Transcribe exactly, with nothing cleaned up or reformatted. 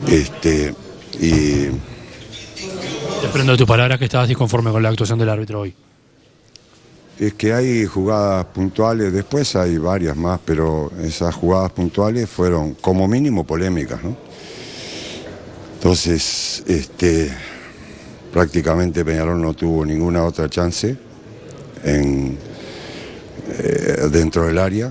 Este, y Desprendo de tus palabras que estabas disconforme con la actuación del árbitro hoy. es que hay jugadas puntuales, después hay varias más, pero esas jugadas puntuales fueron como mínimo polémicas, ¿no? Entonces, este, prácticamente Peñarol no tuvo ninguna otra chance en, eh, dentro del área.